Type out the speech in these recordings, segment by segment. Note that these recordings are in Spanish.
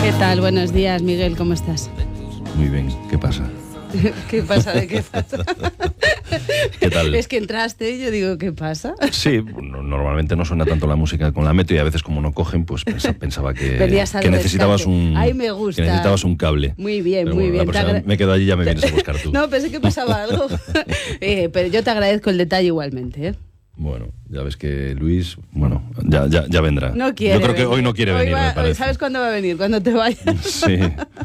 ¿Qué tal? Buenos días, Miguel, ¿cómo estás? Muy bien, ¿qué pasa? ¿Qué pasa? ¿De qué pasa? ¿Qué tal? Es que entraste y yo digo, ¿qué pasa? Sí, normalmente no suena tanto la música con la Metro y a veces como no cogen, pues pensaba que necesitabas un... Ay, me gusta. Que necesitabas un cable. Muy bien, pero muy bueno, bien. Me quedo allí y ya me vienes a buscar tú. No, pensé que pasaba algo. Pero yo te agradezco el detalle igualmente, ¿eh? Bueno, ya ves que Luis, bueno, ya vendrá. No quiere. Yo creo que venir. hoy no quiere venir, me parece. ¿Sabes cuándo va a venir? Cuando te vayas. Sí.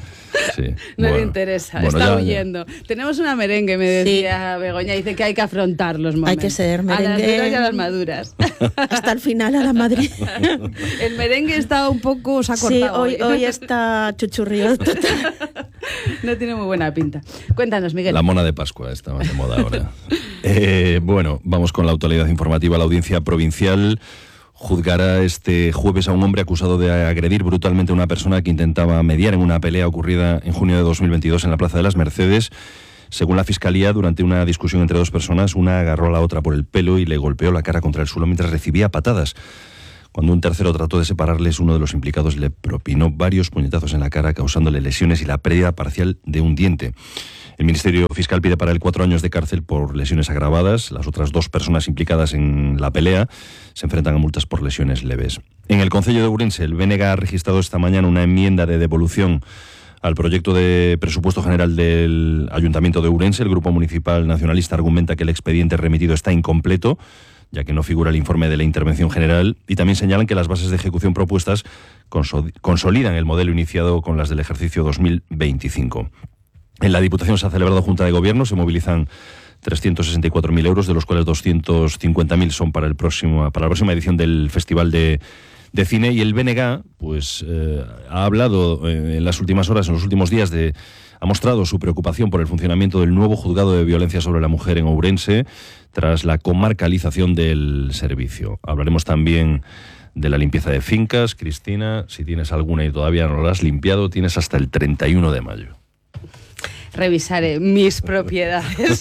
No le interesa, bueno, está huyendo. Tenemos una merengue, me decía Begoña, dice que hay que afrontar los momentos. Hay que ser merengue. A las duras y a las maduras. Hasta el final a la Madrid. El merengue está un poco, se ha cortado. Sí, hoy está chuchurrío total. No tiene muy buena pinta. Cuéntanos, Miguel. La mona de Pascua está más de moda ahora. Bueno, vamos con la actualidad informativa. La Audiencia Provincial juzgará este jueves a un hombre acusado de agredir brutalmente a una persona que intentaba mediar en una pelea ocurrida en junio de 2022 en la Plaza de las Mercedes. Según la Fiscalía, durante una discusión entre dos personas, una agarró a la otra por el pelo y le golpeó la cara contra el suelo mientras recibía patadas. Cuando un tercero trató de separarles, uno de los implicados le propinó varios puñetazos en la cara, causándole lesiones y la pérdida parcial de un diente. El Ministerio Fiscal pide para él 4 años de cárcel por lesiones agravadas. Las otras 2 personas implicadas en la pelea se enfrentan a multas por lesiones leves. En el Concello de Ourense, el BNG ha registrado esta mañana una enmienda de devolución al proyecto de presupuesto general del Ayuntamiento de Ourense. El Grupo Municipal Nacionalista argumenta que el expediente remitido está incompleto, ya que no figura el informe de la intervención general, y también señalan que las bases de ejecución propuestas consolidan el modelo iniciado con las del ejercicio 2025. En la Diputación se ha celebrado Junta de Gobierno, se movilizan 364.000 euros, de los cuales 250.000 son para la próxima edición del Festival de Cine, y el BNG pues, ha hablado en las últimas horas, en los últimos días, ha mostrado su preocupación por el funcionamiento del nuevo juzgado de violencia sobre la mujer en Ourense tras la comarcalización del servicio. Hablaremos también de la limpieza de fincas. Cristina, si tienes alguna y todavía no la has limpiado, tienes hasta el 31 de mayo. Revisaré mis propiedades.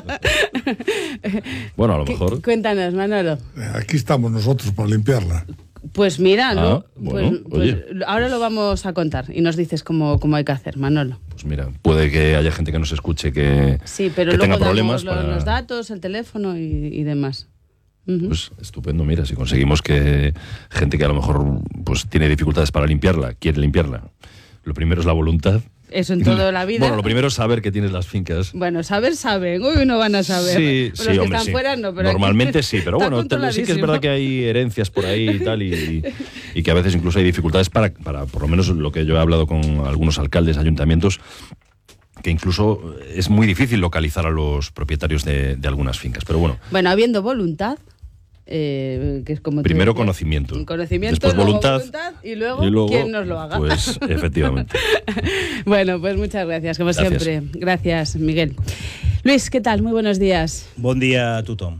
Bueno, a lo mejor. Cuéntanos, Manolo. Aquí estamos nosotros para limpiarla. Pues mira, ¿no? Bueno, pues ahora lo vamos a contar y nos dices cómo hay que hacer, Manolo. Pues mira, puede que haya gente que nos escuche que sí, pero que luego tenga problemas damos los datos, el teléfono y demás. Pues estupendo, mira, si conseguimos que gente que a lo mejor pues tiene dificultades para limpiarla, quiere limpiarla. Lo primero es la voluntad. Eso en toda la vida. Bueno, lo primero es saber que tienes las fincas. Bueno, saben. Hoy no van a saber. Sí, los que hombre, están sí. fuera no, pero normalmente aquí sí, pero bueno, sí que es verdad que hay herencias por ahí y tal, y que a veces incluso hay dificultades para, por lo menos lo que yo he hablado con algunos alcaldes, ayuntamientos, que incluso es muy difícil localizar a los propietarios de algunas fincas, pero bueno. Bueno, habiendo voluntad, que es como primero conocimiento, después voluntad y luego quien nos lo haga. Pues efectivamente. Bueno, pues muchas gracias, como siempre. Gracias, Miguel. Luis, ¿qué tal? Muy buenos días. Bon dia a tothom.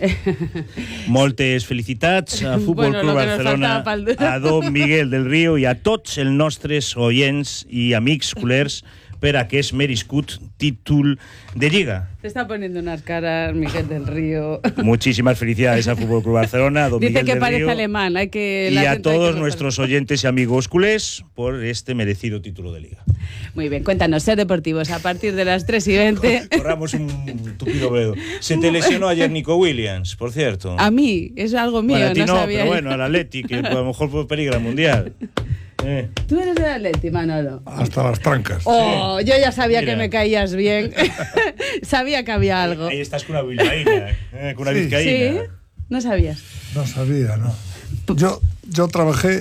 Moltes felicitats a Futbol Club Barcelona, a don Miguel del Río i a tots els nostres oients i amics culers per aquest merescut títol de Lliga. Te está poniendo unas caras Miguel del Río. Muchísimas felicidades al Fútbol Club Barcelona, a don Dice Miguel que del parece Río, alemán. y a todos nuestros oyentes y amigos culés por este merecido título de Liga. Muy bien, cuéntanos, Ser Deportivos, a partir de las 3:20. Corramos un tupido velo. Se te lesionó ayer Nico Williams, por cierto. A mí, es algo mío, bueno, a ti no sabía. Pero bueno, al Atleti, que a lo mejor puede peligrar el Mundial. Tú eres del Atleti, Manolo. Hasta las trancas. Oh, yo ya sabía Mira. que me caías bien. Sabía que había algo. Ahí estás con una bilbaína, con una vizcaína. ¿Sí? ¿No sabías? No sabía, no. Yo trabajé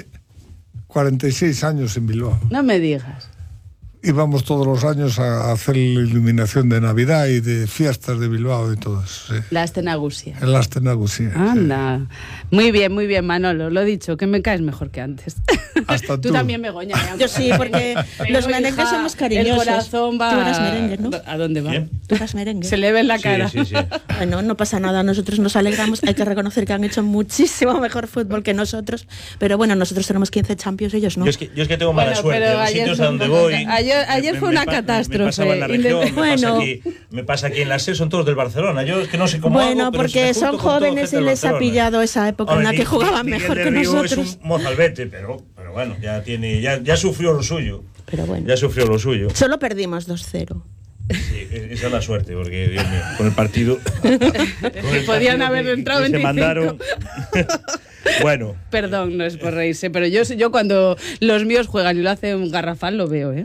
46 años en Bilbao. No me digas. Íbamos todos los años a hacer la iluminación de Navidad y de fiestas de Bilbao y todo eso. Sí. La Astenagusia. En la Astenagusia. Anda. Sí. Muy bien, Manolo. Lo dicho, que me caes mejor que antes. Hasta tú también, Begoña. Yo sí, porque los merengues somos cariñosos. El corazón va... Tú eras merengue, ¿no? ¿A dónde va? ¿Quién? Tú eras merengue. Se le ve en la cara. Sí. Bueno, no pasa nada, nosotros nos alegramos. Hay que reconocer que han hecho muchísimo mejor fútbol que nosotros. Pero bueno, nosotros tenemos 15 Champions, ellos no. Yo es que tengo mala suerte. Pero Los sitios a donde voy. Ayer fue una catástrofe. Me pasaba en la región, Bueno. me pasa aquí en la SER, son todos del Barcelona. Yo es que no sé cómo hago, Bueno, pero porque si me son junto con todo jóvenes gente y del les ha Barcelona. pillado esa época en la que jugaban Miguel mejor del que Río nosotros. es un mozalbete, pero bueno, ya sufrió lo suyo. Pero bueno. Ya sufrió lo suyo. Solo perdimos 2-0. Sí, esa es la suerte, porque Dios mío, con el partido podían haber entrado 25. Se mandaron. Bueno. Perdón, no es por reírse, pero yo cuando los míos juegan y lo hacen garrafal lo veo, ¿eh?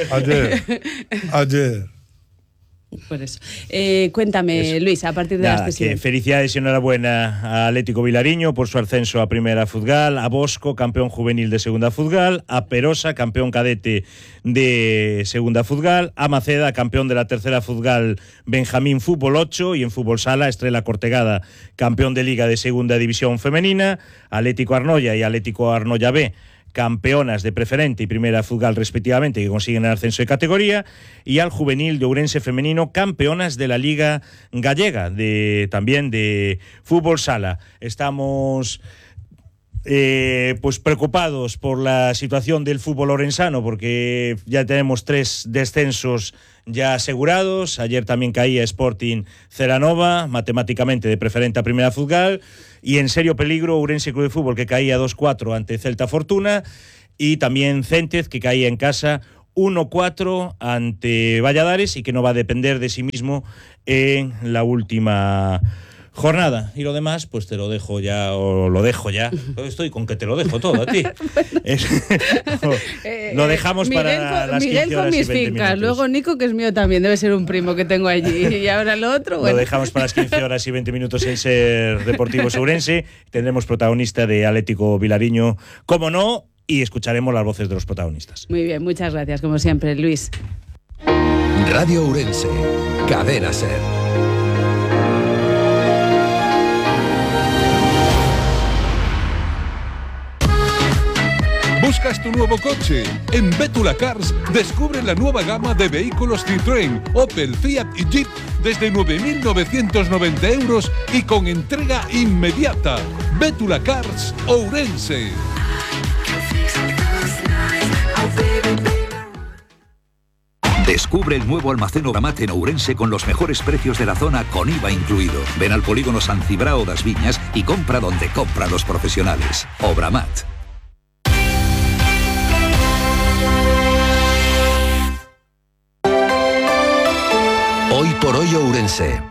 Ayer. Por eso. Cuéntame, Luis, a partir de nada, las que felicidades y enhorabuena a Atlético Vilariño por su ascenso a Primera Futgal, a Bosco, campeón juvenil de Segunda Futgal, a Perosa, campeón cadete de Segunda Futgal, a Maceda, campeón de la Tercera Futgal Benjamín Fútbol 8, y en Fútbol Sala, Estrella Cortegada, campeón de Liga de Segunda División Femenina, Atlético Arnoya y Atlético Arnoya B, campeonas de Preferente y Primera Futgal respectivamente, que consiguen el ascenso de categoría, y al juvenil de Ourense femenino, campeonas de la Liga Gallega, también de Fútbol Sala. Estamos pues preocupados por la situación del fútbol orensano, porque ya tenemos 3 descensos ya asegurados. Ayer también caía Sporting Ceranova, matemáticamente de Preferente a Primera Futgal, y en serio peligro Ourense Club de Fútbol, que caía 2-4 ante Celta Fortuna, y también Céntez, que caía en casa 1-4 ante Valladares, y que no va a depender de sí mismo en la última jornada. Y lo demás, pues te lo dejo ya, o lo dejo ya. Estoy con que te lo dejo todo a ti. Lo dejamos para las 15 horas y 20 fincas. minutos. Luego Nico, que es mío también, debe ser un primo que tengo allí. Y ahora lo otro, bueno. Lo dejamos para las 15 horas y 20 minutos en Ser Deportivos Ourense. Tendremos protagonista de Atlético Vilariño, como no, y escucharemos las voces de los protagonistas. Muy bien, muchas gracias, como siempre, Luis. Radio Ourense, Cadena Ser. ¿Buscas tu nuevo coche? En Bétula Cars descubre la nueva gama de vehículos Citroën, Opel, Fiat y Jeep desde 9.990 euros y con entrega inmediata. Bétula Cars, Ourense. Descubre el nuevo almacén Obramat en Ourense con los mejores precios de la zona, con IVA incluido. Ven al polígono San Cibrao das Viñas y compra donde compran los profesionales. Obramat. Hoy por hoy Ourense.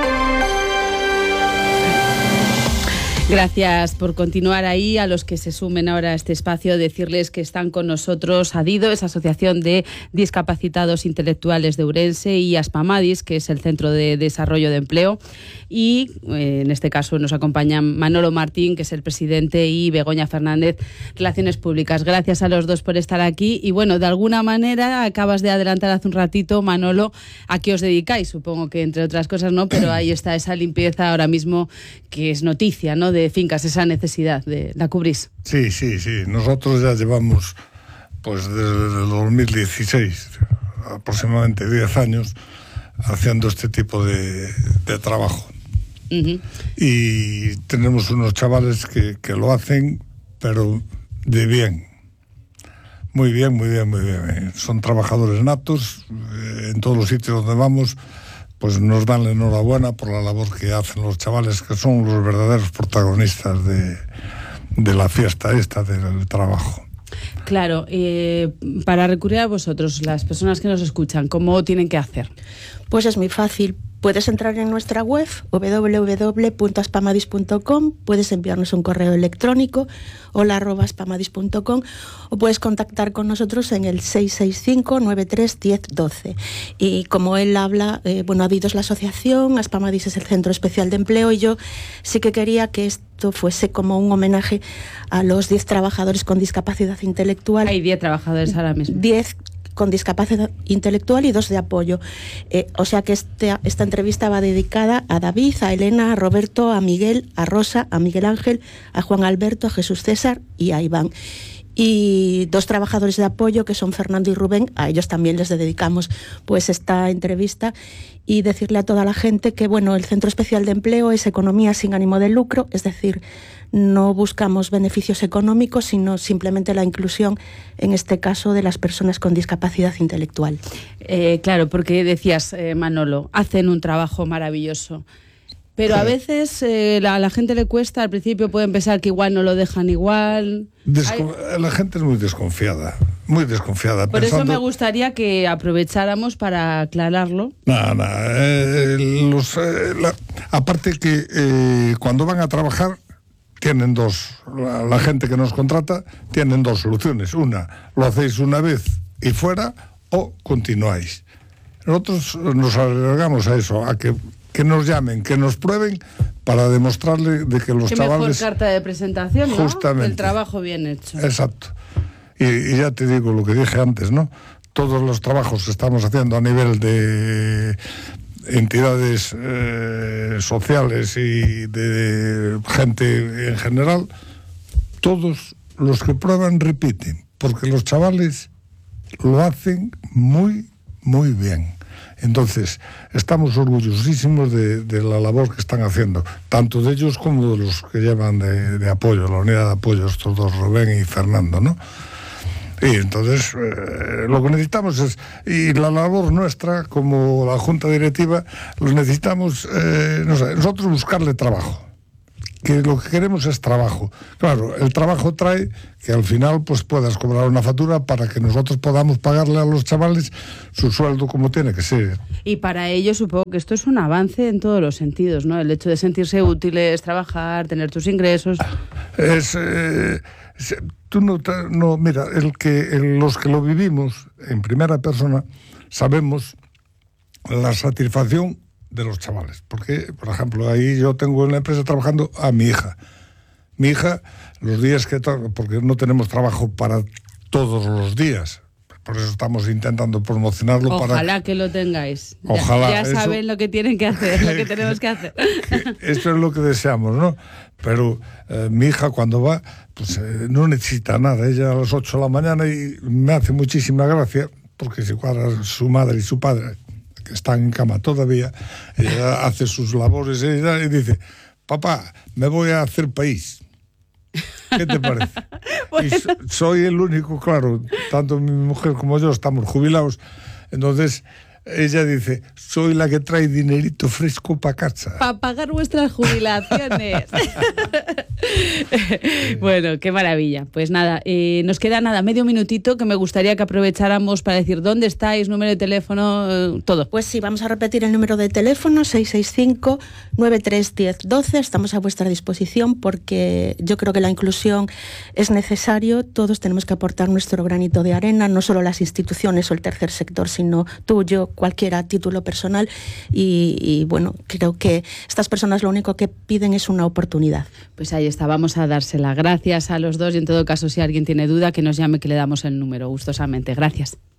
Gracias por continuar ahí. A los que se sumen ahora a este espacio, decirles que están con nosotros ADIDO, esa Asociación de Discapacitados Intelectuales de Ourense, y Aspamadis, que es el Centro de Desarrollo de Empleo. Y en este caso nos acompañan Manolo Martín, que es el presidente, y Begoña Fernández, Relaciones Públicas. Gracias a los dos por estar aquí. Y bueno, de alguna manera acabas de adelantar hace un ratito, Manolo, a qué os dedicáis. Supongo que entre otras cosas, ¿no? Pero ahí está esa limpieza ahora mismo que es noticia, ¿no? De fincas, esa necesidad la cubrís. Sí. Nosotros ya llevamos, pues desde el 2016, aproximadamente 10 años, haciendo este tipo de trabajo. Uh-huh. Y tenemos unos chavales que lo hacen, pero de bien. Muy bien. Son trabajadores natos. En todos los sitios donde vamos, pues nos dan la enhorabuena por la labor que hacen los chavales, que son los verdaderos protagonistas de la fiesta esta del trabajo. Claro, para recurrir a vosotros, las personas que nos escuchan, ¿cómo tienen que hacer? Pues es muy fácil. Puedes entrar en nuestra web www.aspamadis.com, puedes enviarnos un correo electrónico hola@aspamadis.com, o puedes contactar con nosotros en el 665-93-1012. Y como él habla, ADIDO es la asociación, Aspamadis es el Centro Especial de Empleo, y yo sí que quería que esto fuese como un homenaje a los 10 trabajadores con discapacidad intelectual. Hay 10 trabajadores ahora mismo. 10 con discapacidad intelectual y 2 de apoyo. O sea que esta entrevista va dedicada a David, a Elena, a Roberto, a Miguel, a Rosa, a Miguel Ángel, a Juan Alberto, a Jesús César y a Iván. Y 2 trabajadores de apoyo, que son Fernando y Rubén. A ellos también les dedicamos pues esta entrevista, y decirle a toda la gente que el Centro Especial de Empleo es economía sin ánimo de lucro, es decir, no buscamos beneficios económicos, sino simplemente la inclusión, en este caso, de las personas con discapacidad intelectual. Claro, porque decías, Manolo, hacen un trabajo maravilloso. Pero a veces a la gente le cuesta, al principio pueden pensar que igual no lo dejan igual. La gente es muy desconfiada, muy desconfiada. Por eso me gustaría que aprovecháramos para aclararlo. Aparte que cuando van a trabajar tienen la gente que nos contrata tienen dos soluciones. Una, lo hacéis una vez y fuera, o continuáis. Nosotros nos alargamos a eso, a que nos llamen, que nos prueben para demostrarle de que los Qué chavales... mejor carta de presentación, ¿no? Justamente. El trabajo bien hecho. Exacto. Y ya te digo lo que dije antes, ¿no? Todos los trabajos que estamos haciendo a nivel de entidades sociales y de gente en general, todos los que prueban repiten, porque los chavales lo hacen muy, muy bien. Entonces, estamos orgullosísimos de la labor que están haciendo, tanto de ellos como de los que llevan de apoyo, la unidad de apoyo, estos dos, Rubén y Fernando, ¿no? Y entonces, lo que necesitamos es, y la labor nuestra, como la Junta Directiva, lo necesitamos, nosotros buscarle trabajo. Que lo que queremos es trabajo. Claro, el trabajo trae que al final pues puedas cobrar una factura para que nosotros podamos pagarle a los chavales su sueldo como tiene que ser. Y para ello supongo que esto es un avance en todos los sentidos, ¿no? El hecho de sentirse útiles, trabajar, tener tus ingresos. Tú no mira, los que lo vivimos en primera persona sabemos la satisfacción de los chavales, porque, por ejemplo, ahí yo tengo en la empresa trabajando a mi hija. Mi hija, los días porque no tenemos trabajo para todos los días, por eso estamos intentando promocionarlo. Ojalá que lo tengáis. Ojalá. Ya saben lo que tienen que hacer, lo que tenemos que hacer. Eso es lo que deseamos, ¿no? Pero mi hija cuando va, pues no necesita nada. Ella a las 8 de la mañana y me hace muchísima gracia, porque si cuadra su madre y su padre que están en cama todavía, ella hace sus labores y dice, papá, me voy a hacer país. ¿Qué te parece? Bueno. Y soy el único, claro, tanto mi mujer como yo estamos jubilados, entonces ella dice, soy la que trae dinerito fresco para casa. Para pagar vuestras jubilaciones. Bueno, qué maravilla. Pues nada, nos queda medio minutito que me gustaría que aprovecháramos para decir dónde estáis, número de teléfono, todo. Pues sí, vamos a repetir el número de teléfono, 665-931012. Estamos a vuestra disposición porque yo creo que la inclusión es necesario. Todos tenemos que aportar nuestro granito de arena, no solo las instituciones o el tercer sector, sino tú, yo, cualquiera, a título personal. Y bueno, creo que estas personas lo único que piden es una oportunidad. Pues ahí está, vamos a dársela. Gracias a los dos y en todo caso, si alguien tiene duda, que nos llame, que le damos el número gustosamente. Gracias.